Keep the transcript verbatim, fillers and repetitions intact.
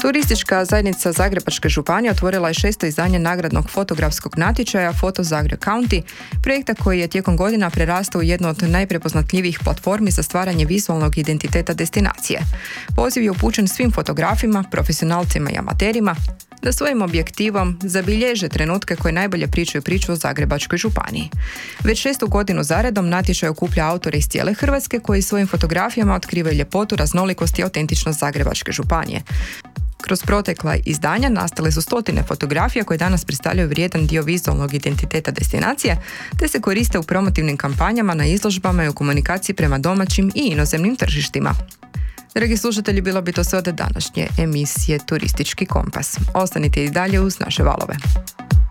Turistička zajednica Zagrebačke županije otvorila je šesto izdanje nagradnog fotografskog natječaja Foto Zagreb County, projekta koji je tijekom godina prerastao u jednu od najprepoznatljivijih platformi za stvaranje vizualnog identiteta destinacije. Poziv je upućen svim fotografima, profesionalcima i amaterima da svojim objektivom zabilježe trenutke koje najbolje pričaju priču o Zagrebačkoj županiji. Već šestu godinu zaredom natječaj okuplja autore iz cijele Hrvatske koji svojim fotografijama otkrivaju ljepotu, raznolikost i autentičnost Zagrebačke županije. Kroz protekla izdanja nastale su stotine fotografija koje danas predstavljaju vrijedan dio vizualnog identiteta destinacije, te se koriste u promotivnim kampanjama, na izložbama i u komunikaciji prema domaćim i inozemnim tržištima. Dragi slušatelji, bilo bi to sve od današnje emisije Turistički kompas. Ostanite i dalje uz naše valove.